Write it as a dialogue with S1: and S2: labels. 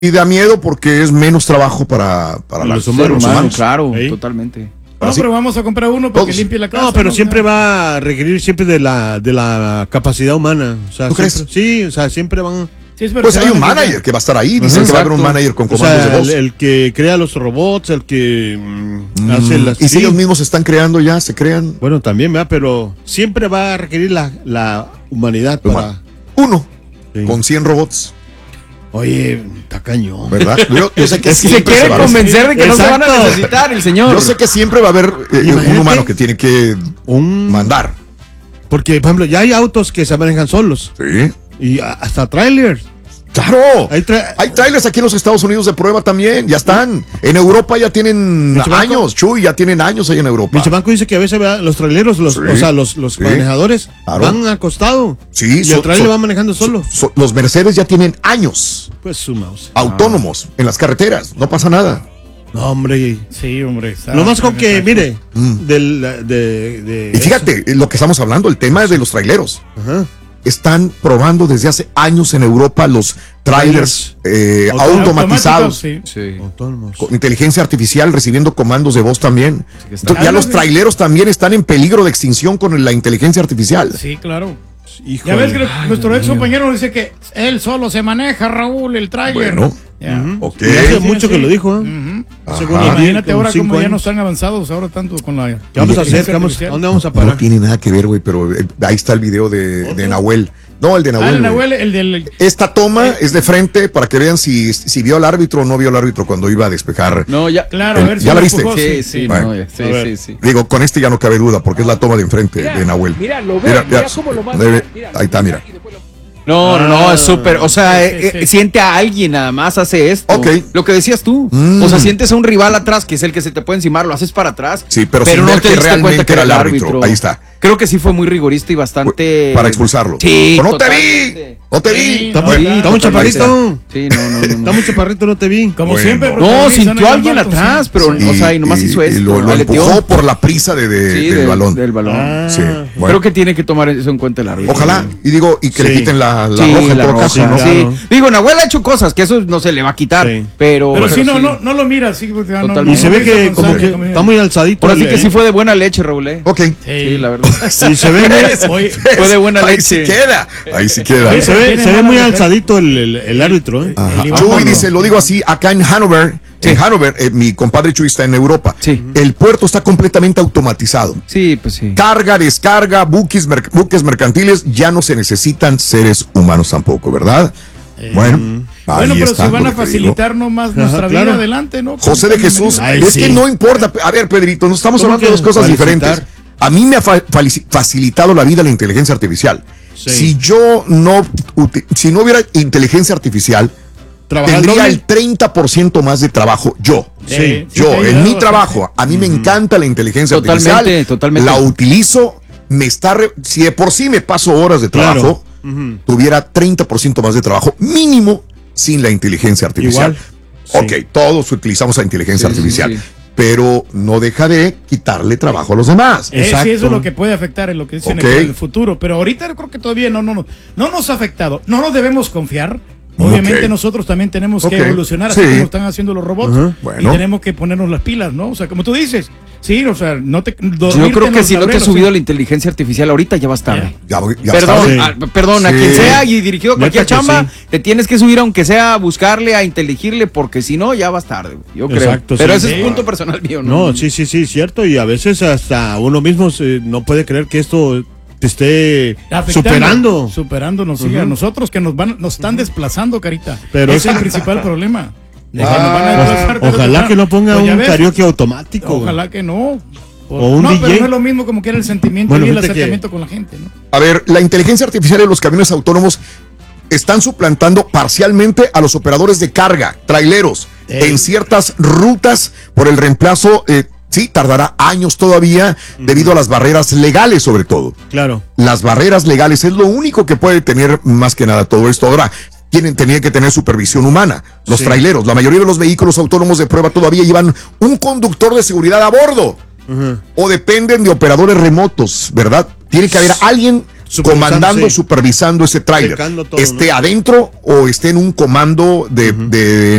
S1: Y da miedo porque es menos trabajo para
S2: los
S1: humanos.
S2: Claro,
S3: ¿sí?
S2: Totalmente.
S3: No, pero vamos a comprar uno para que limpie la casa.
S4: No, pero siempre va a requerir siempre de la capacidad humana. O sea,
S1: ¿tú crees?
S4: Sí, o sea, siempre van...
S3: Sí,
S1: Pues hay un manager que va a estar ahí. Dicen que va a haber un manager con comandos de voz.
S4: El que crea los robots, el que hace las...
S1: Y si ellos mismos se están creando ya, se crean.
S4: Bueno, también, ¿verdad? Pero siempre va a requerir la humanidad para...
S1: Uno,
S4: Sí.
S1: con 100 robots.
S4: Oye, está cañón.
S1: ¿Verdad? Yo sé que
S2: Se
S1: siempre
S2: quiere
S1: va a haber-
S2: convencer de que no se van a
S4: Exacto.
S2: necesitar el señor.
S1: Yo sé que siempre va a haber un
S4: Imagínate.
S1: humano que tiene que mandar.
S4: Porque, por ejemplo, ya hay autos que se manejan solos.
S1: Sí.
S4: Y hasta trailers.
S1: ¡Claro!
S4: Hay
S1: Hay trailers aquí en los Estados Unidos de prueba también. Ya están. En Europa ya tienen
S4: ¿Michoacán?
S1: años. Chuy, ya tienen años ahí en Europa.
S4: Mi banco dice que a veces ¿verdad? Los traileros,
S1: Sí.
S4: o sea, los
S1: Sí.
S4: manejadores
S1: Claro.
S4: van acostado.
S1: Sí,
S4: Y el trailer va manejando solo.
S1: Los Mercedes ya tienen años
S4: Pues su mouse.
S1: autónomos en las carreteras. No pasa nada.
S4: No, hombre.
S3: Sí, hombre.
S4: Lo más con que, mire, de
S1: Y fíjate, lo que estamos hablando, el tema de los traileros.
S4: Ajá.
S1: Están probando desde hace años en Europa los trailers automatizados.
S3: Sí.
S2: Sí.
S4: Autónomos.
S1: Con inteligencia artificial recibiendo comandos de voz también.
S2: que está-
S1: Entonces, ya los traileros también están en peligro de extinción con la inteligencia artificial.
S3: Sí, claro.
S4: Híjole.
S3: Ya ves que nuestro ex compañero dice que él solo se maneja, Raúl, el tráiler.
S1: Bueno,
S3: Ya.
S1: ok.
S4: Y hace
S3: Sí,
S4: mucho
S3: sí.
S4: que lo dijo, ¿eh?
S3: Ujú.
S4: Hace
S1: Ajá.
S4: como
S3: Imagínate
S4: 10,
S3: ahora
S4: como
S3: cómo ya
S4: 5
S3: no
S4: años.
S3: están avanzados ahora tanto con la...
S4: ¿Qué vamos a hacer?
S3: inteligencia
S4: ¿A
S3: artificial.
S4: dónde vamos a
S1: No
S4: parar?
S1: tiene nada que ver, güey, pero ahí está el video de Nahuel. No, el de Nahuel.
S3: el
S1: güey.
S3: Nahuel, el del...
S1: Esta toma es de frente para que vean si vio al árbitro o no vio al árbitro cuando iba a despejar.
S2: No, ya.
S3: Claro, a ver si
S1: ¿Ya la
S3: lo
S1: viste?
S3: empujó,
S2: Sí,
S1: Bueno.
S2: no, ya. Sí,
S4: A ver.
S2: sí, sí.
S1: Digo, con este ya no cabe duda porque es la toma de enfrente de Nahuel.
S5: Mira, lo ve, mira cómo lo manda.
S1: Ahí está, mira.
S2: No, es súper. O sea,
S3: sí.
S2: siente a alguien nada más, hace esto.
S1: Ok.
S2: Lo que decías tú. O sea, sientes a un rival atrás que es el que se te puede encimar, lo haces para atrás.
S1: Sí, pero sin
S2: no
S1: ver
S2: te
S1: que
S2: diste
S1: realmente
S2: cuenta que
S1: era el árbitro. Ahí está.
S2: Creo que sí fue muy rigorista y bastante.
S1: Para expulsarlo.
S2: Sí.
S1: ¡No te vi!
S2: totalmente.
S1: ¡No te vi!
S3: Sí,
S4: Está
S3: no,
S4: muy,
S3: sí,
S4: está muy
S2: totalmente.
S4: chaparrito.
S2: Sí, no.
S4: Está muy chaparrito, no te vi.
S3: Como
S1: Bueno.
S3: siempre.
S2: No,
S3: protagonizan
S2: sintió
S3: el
S2: a alguien
S3: Barton,
S2: atrás,
S3: sí.
S2: pero, o sea, y nomás hizo esto.
S1: Y lo
S2: aleteó.
S1: empujó por la prisa
S2: Sí,
S1: del balón.
S2: Del balón.
S4: Ah.
S1: Sí, bueno.
S2: Creo que tiene que tomar eso en cuenta el árbitro.
S1: Ojalá. Y que le
S4: Sí.
S1: quiten la
S2: Sí,
S1: roja en
S2: la
S1: todo
S2: roja,
S1: caso, ¿no?
S4: claro.
S2: sí. Digo, Nahuel ha hecho cosas que eso no se le va a quitar,
S4: Sí.
S2: pero
S3: Pero sí,
S2: sí.
S3: no lo mira así. Porque, no,
S2: Totalmente.
S4: Y se ve
S3: no
S4: que
S3: piensa
S4: como
S3: con
S4: que
S3: sangre,
S4: está muy alzadito.
S2: Ahora sí que
S4: el-
S2: sí fue de buena leche, Raúl.
S1: Ok.
S2: Sí, la verdad.
S4: Y se ve
S3: Oye,
S2: Fue de buena
S1: Ahí
S2: leche.
S1: sí queda. Ahí sí queda.
S3: Oye,
S4: se ve
S3: Tiene
S4: muy
S3: mala
S4: alzadito el árbitro, ¿eh?
S1: Ajá.
S3: el Iván
S1: Chuy
S3: Pablo.
S1: dice, lo digo así, acá en Hanover, mi compadre Chuy está en Europa.
S2: Sí.
S1: El puerto está completamente automatizado.
S2: Sí, pues sí.
S1: Carga, descarga, buques mercantiles, ya no se necesitan seres humanos tampoco, ¿verdad? Bueno, ahí
S3: Bueno, pero
S1: está
S3: si van
S1: lo
S3: a
S1: que te
S3: facilitar nomás nuestra
S4: claro.
S3: vida adelante, ¿no?
S1: digo. José de Jesús,
S4: Ay,
S1: es
S4: sí.
S1: que no importa. A ver, Pedrito, nos estamos
S4: ¿Cómo
S1: hablando de
S4: que
S1: dos cosas
S4: facilitar?
S1: diferentes. A mí me ha facilitado la vida la inteligencia artificial.
S4: Sí.
S1: Si no hubiera inteligencia artificial,
S4: ¿Trabajar
S1: tendría
S4: doble?
S1: el 30% más de trabajo yo.
S4: Sí.
S1: Yo,
S3: te ha
S1: en
S3: ayudado
S1: mi
S3: bastante.
S1: trabajo, a mí me encanta la inteligencia
S2: Totalmente,
S1: artificial.
S2: totalmente.
S1: La utilizo, si de por sí me paso horas de trabajo, tuviera 30% más de trabajo mínimo sin la inteligencia artificial.
S4: Igual.
S1: Ok,
S4: Sí.
S1: todos utilizamos la inteligencia
S2: Sí, sí,
S1: artificial,
S2: sí.
S1: pero no deja de quitarle trabajo a los demás.
S3: Sí, eso
S4: Exacto.
S3: es lo que puede afectar en lo que dicen
S1: Ok.
S3: en el futuro. Pero ahorita yo creo que todavía no nos ha afectado. No nos debemos confiar. Obviamente
S1: Ok.
S3: nosotros también tenemos que
S1: Ok.
S3: evolucionar, así
S1: Sí.
S3: como están haciendo los robots.
S4: Ajá.
S1: Bueno.
S3: Y tenemos que ponernos las pilas, ¿no? O sea, como tú dices, sí, o sea, no te.
S2: Yo creo que si no te has subido la inteligencia artificial ahorita ya vas tarde.
S1: Ya
S2: Perdón,
S1: está.
S2: perdón, a
S1: Sí.
S2: quien sea y dirigido a cualquier
S4: Neta que
S2: chamba,
S4: sí.
S2: te tienes que subir aunque sea a buscarle, a inteligirle, porque si no, ya vas tarde, güey, yo creo.
S4: Exacto,
S2: Pero
S4: sí.
S2: ese
S3: Sí.
S2: es punto personal mío, ¿no?
S4: No, sí, cierto. Y a veces hasta uno mismo no puede creer que esto te esté superando.
S3: Superándonos, sí, a nosotros que nos están desplazando, Carita.
S4: Pero
S3: ese es el principal problema. De que nos van a desplazar tarde o
S4: Ojalá
S3: temprano.
S4: que no ponga
S3: Pues ya
S4: un
S3: ves,
S4: karaoke automático.
S3: Ojalá que no.
S4: O un
S3: no,
S4: DJ.
S3: pero no es lo mismo como que era el sentimiento
S4: Bueno,
S3: y el
S4: fíjate que-
S3: acercamiento con la gente, ¿no?
S1: A ver, la inteligencia artificial en los camiones autónomos están suplantando parcialmente a los operadores de carga, traileros, en ciertas rutas por el reemplazo. Sí, tardará años todavía debido a las barreras legales, sobre todo.
S4: Claro.
S1: Las barreras legales es lo único que puede tener más que nada todo esto. Ahora, tenía que tener supervisión humana. Los
S4: Sí.
S1: traileros, la mayoría de los vehículos autónomos de prueba todavía llevan un conductor de seguridad a bordo. O dependen de operadores remotos, ¿verdad? Tiene que haber alguien comandando,
S4: sí.
S1: supervisando ese tráiler,
S4: Checando todo,
S1: esté
S4: ¿no?
S1: adentro o esté en un comando de